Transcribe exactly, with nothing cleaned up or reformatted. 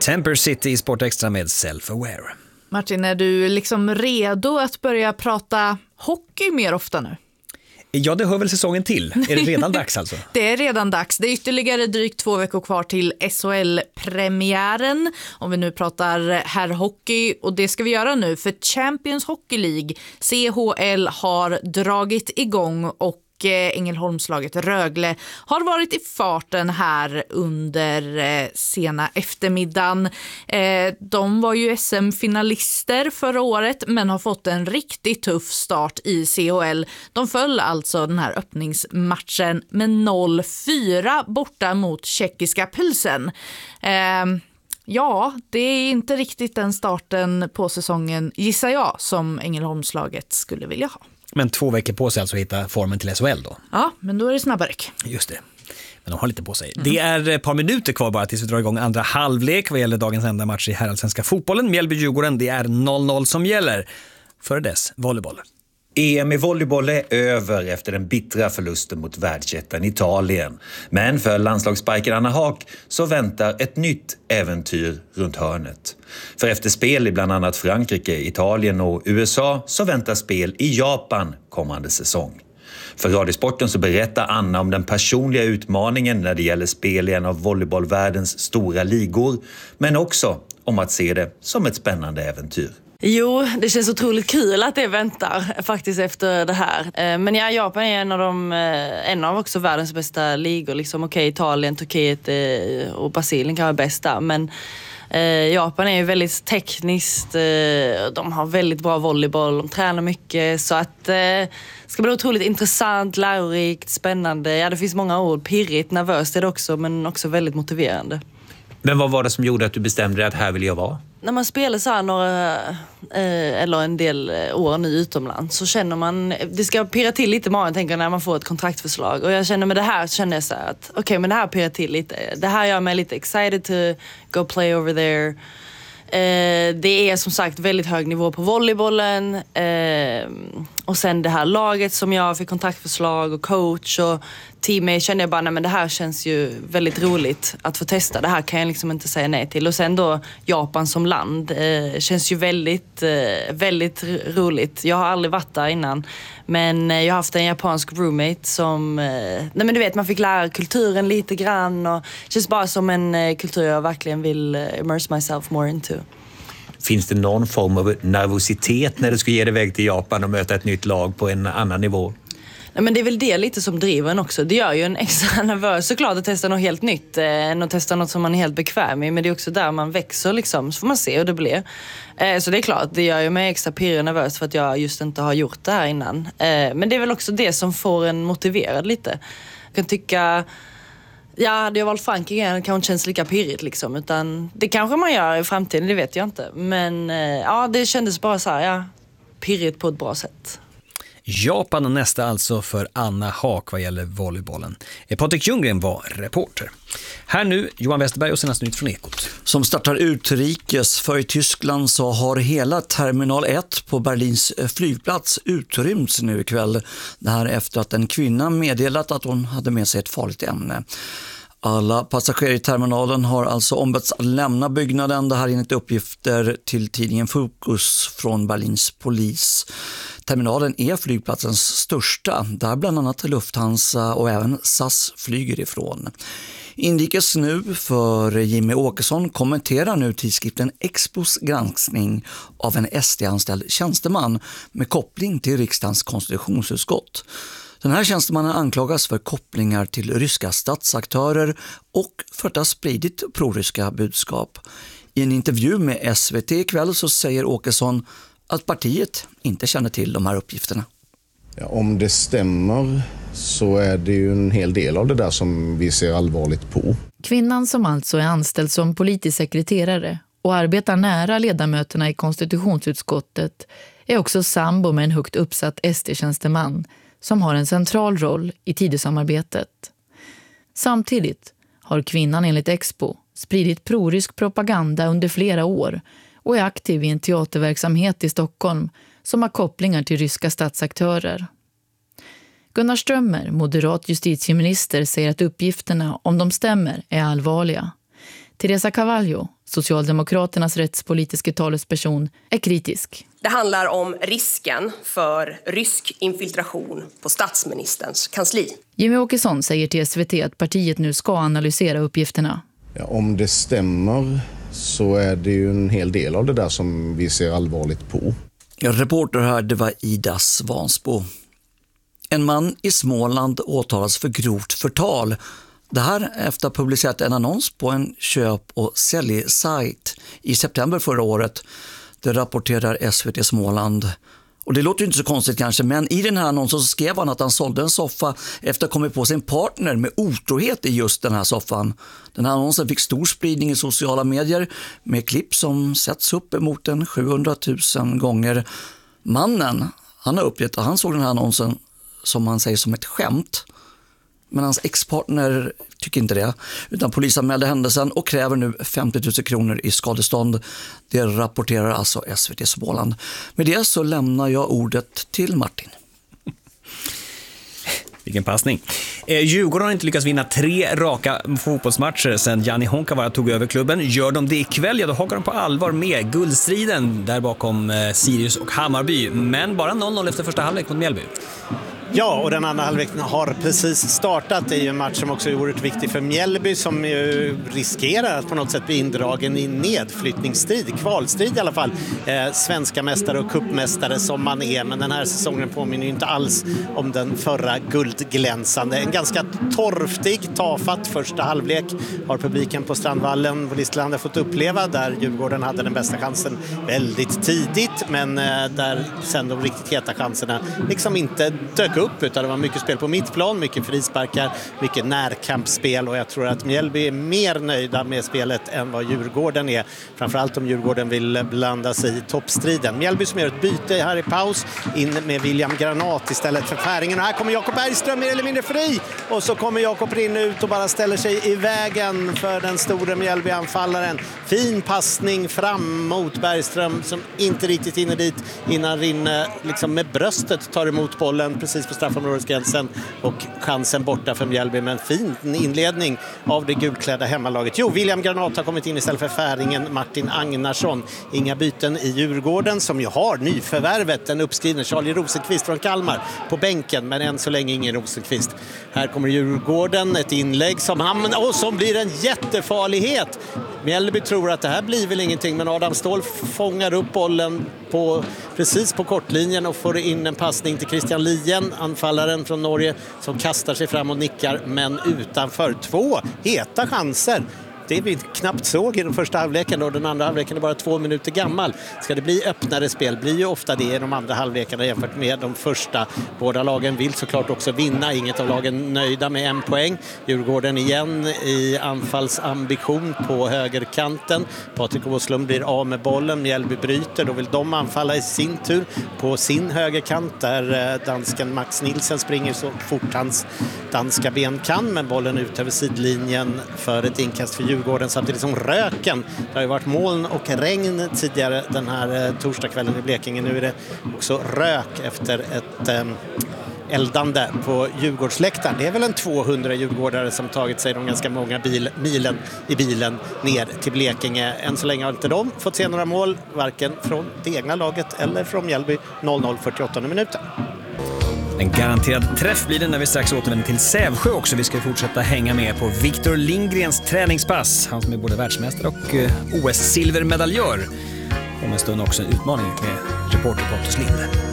Temper City i Sport Extra med Self-Aware. Martin, är du liksom redo att börja prata hockey mer ofta nu? Ja, det hör väl säsongen till. Är det redan dags alltså? Det är redan dags. Det är ytterligare drygt två veckor kvar till S H L-premiären. Om vi nu pratar herrhockey, och det ska vi göra nu för Champions Hockey League, C H L, har dragit igång och Ängelholmslaget Rögle har varit i farten här under eh, sena eftermiddagen. Eh, de var ju S M-finalister förra året men har fått en riktigt tuff start i C H L. De föll alltså den här öppningsmatchen med noll fyra borta mot tjeckiska Pilsen. Eh, Ja, det är inte riktigt den starten på säsongen, gissar jag, som Ängelholmslaget skulle vilja ha. Men två veckor på sig alltså att hitta formen till S H L då? Ja, men då är det snabbare. Just det. Men de har lite på sig. Mm. Det är ett par minuter kvar bara tills vi drar igång andra halvlek vad gäller dagens enda match i herrallsvenska fotbollen. Mjällby-Djurgården, det är noll noll som gäller. Före dess, volleyboll. E M i volleyboll är över efter den bittra förlusten mot världsjätten Italien. Men för landslagsspiken Anna Haak så väntar ett nytt äventyr runt hörnet. För efter spel i bland annat Frankrike, Italien och U S A så väntar spel i Japan kommande säsong. För Radiosporten så berättar Anna om den personliga utmaningen när det gäller spel i en av volleybollvärldens stora ligor, men också om att se det som ett spännande äventyr. Jo, det känns otroligt kul att det väntar faktiskt efter det här. Men ja, Japan är en av de, en av också världens bästa ligor. Liksom, okej, Italien, Turkiet och Brasilien kan vara bästa. Men eh, Japan är ju väldigt tekniskt. Eh, de har väldigt bra volleyboll, de tränar mycket. Så att eh, det ska bli otroligt intressant, lärorikt, spännande. Ja, det finns många ord. Pirrigt, nervöst är det också, men också väldigt motiverande. Men vad var det som gjorde att du bestämde dig att här vill jag vara? När man spelar så här några, eh, eller en del år nu utomlands så känner man, det ska pirra till lite i magen, tänker jag, när man får ett kontraktförslag. Och jag känner med det här så känner jag så här att okej, okay, men det här pirrar till lite. Det här gör mig lite excited to go play over there. Eh, det är som sagt väldigt hög nivå på volleybollen. Eh, och sen det här laget som jag fick kontaktförslag och coach och teammate, kände jag bara, nej men det här känns ju väldigt roligt att få testa. Det här kan jag liksom inte säga nej till. Och sen då Japan som land eh, känns ju väldigt, eh, väldigt roligt. Jag har aldrig varit där innan. Men eh, jag har haft en japansk roommate som, eh, nej men du vet, man fick lära kulturen lite grann. Och det känns bara som en eh, kultur jag verkligen vill eh, immerse myself more into. Finns det någon form av nervositet när du ska ge dig iväg till Japan och möta ett nytt lag på en annan nivå? Nej, men det är väl det lite som driver en också. Det gör ju en extra nervös såklart att testa något helt nytt eh, än att testa något som man är helt bekväm med. Men det är också där man växer liksom, så får man se hur det blir. Eh, så det är klart, det gör ju mig extra pirrig och nervös för att jag just inte har gjort det här innan. Eh, men det är väl också det som får en motiverad lite. Jag kan tycka, ja, det har valt Frankrike, det kanske känns lika pirrigt liksom. Utan det kanske man gör i framtiden, det vet jag inte. Men eh, ja, det kändes bara så här, ja, pirrigt på ett bra sätt. Japan nästa alltså för Anna Haak vad gäller volleybollen. Patrik Ljunggren var reporter. Här nu Johan Westerberg och senast nytt från Ekot. Som startar utrikes, för i Tyskland så har hela terminal ett på Berlins flygplats utrymts nu ikväll. Det här efter att en kvinna meddelat att hon hade med sig ett farligt ämne. Alla passagerare i terminalen har alltså ombetts att lämna byggnaden. Det här enligt uppgifter till tidningen Fokus från Berlins polis. Terminalen är flygplatsens största, där bland annat Lufthansa och även S A S flyger ifrån. Inrikes nu för Jimmy Åkesson kommenterar nu tidskriften Expos granskning av en S D-anställd tjänsteman med koppling till riksdagens konstitutionsutskott. Den här tjänstemannen anklagas för kopplingar till ryska statsaktörer och för att ha spridit proryska budskap. I en intervju med S V T ikväll så säger Åkesson att partiet inte känner till de här uppgifterna. Ja, om det stämmer så är det ju en hel del av det där som vi ser allvarligt på. Kvinnan som alltså är anställd som politisk sekreterare och arbetar nära ledamöterna i konstitutionsutskottet är också sambo med en högt uppsatt S D-tjänsteman som har en central roll i Tidösamarbetet. Samtidigt har kvinnan enligt Expo spridit prorysk propaganda under flera år och är aktiv i en teaterverksamhet i Stockholm som har kopplingar till ryska statsaktörer. Gunnar Strömmer, moderat justitieminister, säger att uppgifterna, om de stämmer, är allvarliga. Teresa Cavallo, Socialdemokraternas rättspolitiska talesperson, är kritisk. Det handlar om risken för rysk infiltration på statsministerns kansli. Jimmy Åkesson säger till S V T att partiet nu ska analysera uppgifterna. Ja, om det stämmer så är det ju en hel del av det där som vi ser allvarligt på. Reporter här, det var Ida Svansbo. En man i Småland åtalas för grovt förtal. Det här efter att ha publicerat en annons på en köp- och säljsajt i september förra året. Det rapporterar S V T Småland. Och det låter ju inte så konstigt kanske, men i den här annonsen så skrev han att han sålde en soffa efter att ha kommit på sin partner med otrohet i just den här soffan. Den här annonsen fick stor spridning i sociala medier med klipp som sätts upp emot en sjuhundratusen gånger. Mannen, han har uppgett att han såg den här annonsen som han säger som ett skämt. Men hans ex-partner tycker inte det, utan polisanmälde händelsen och kräver nu femtio tusen kronor i skadestånd. Det rapporterar alltså S V T Småland. Med det så lämnar jag ordet till Martin. Vilken passning. Eh, Djurgården har inte lyckats vinna tre raka fotbollsmatcher sedan Gianni Honkavara tog över klubben. Gör de det ikväll, ja då hakar de på allvar med guldstriden där bakom eh, Sirius och Hammarby. Men bara noll noll efter första halvlek mot Mjällby. Ja, och den andra halvleken har precis startat. Det är ju en match som också är oerhört viktig för Mjällby som ju riskerar att på något sätt bli indragen i nedflyttningsstrid, kvalstrid i alla fall. Eh, svenska mästare och kuppmästare som man är, men den här säsongen påminner ju inte alls om den förra guldglänsande. En ganska torftig, tafatt första halvlek har publiken på Strandvallen på Listerland fått uppleva, där Djurgården hade den bästa chansen väldigt tidigt, men eh, där sen de riktigt heta chanserna liksom inte dök upp, utan det var mycket spel på mittplan, mycket frisparkar, mycket närkampsspel, och jag tror att Mjällby är mer nöjda med spelet än vad Djurgården är. Framförallt om Djurgården vill blanda sig i toppstriden. Mjällby som gör ett byte här i paus, in med William Granat istället för Färingen, och här kommer Jakob Bergström mer eller mindre fri, och så kommer Jakob Rinne ut och bara ställer sig i vägen för den stora Mjällby-anfallaren. Fin passning fram mot Bergström som inte riktigt hinner dit innan Rinne liksom med bröstet tar emot bollen precis på straffområdesgränsen, och chansen borta för Mjällby, med en fin inledning av det gulklädda hemmalaget. Jo, William Granat har kommit in istället för Färingen, Martin Agnarsson. Inga byten i Djurgården som ju har nyförvärvet, den uppskrivne Charlie Rosenqvist från Kalmar på bänken, men än så länge ingen Rosenqvist. Här kommer Djurgården, ett inlägg som hamnar och som blir en jättefarlighet. Mjällby tror att det här blir väl ingenting, men Adam Ståhl fångar upp bollen på, precis på kortlinjen och får in en passning till Christian Lien, anfallaren från Norge, som kastar sig fram och nickar, men utanför. Två heta chanser. Det vi knappt såg i den första halvleken, och den andra halvleken är bara två minuter gammal. Ska det bli öppnare spel blir ju ofta det i de andra halvlekarna jämfört med de första. Båda lagen vill såklart också vinna. Inget av lagen nöjda med en poäng. Djurgården igen i anfallsambition på högerkanten. Patrik Åslund blir av med bollen. Mjällby bryter. Då vill de anfalla i sin tur på sin högerkant, där dansken Max Nielsen springer så fort hans danska ben kan, men bollen ut över sidlinjen för ett inkast för Djurgården, samtidigt som röken. Det har ju varit moln och regn tidigare den här eh, torsdagskvällen i Blekinge. Nu är det också rök efter ett eh, eldande på Djurgårdsläktaren. Det är väl en tvåhundra djurgårdare som tagit sig de ganska många bil, milen i bilen ner till Blekinge. Än så länge har inte de fått se några mål, varken från det egna laget eller från Mjällby. noll noll fyrtioåtta minuter. En garanterad träff blir det när vi strax återvänder till Sävsjö också. Vi ska fortsätta hänga med på Victor Lindgrens träningspass. Han som är både världsmästare och O S-silvermedaljör. Om en stund också en utmaning med reporter Pontus Linde.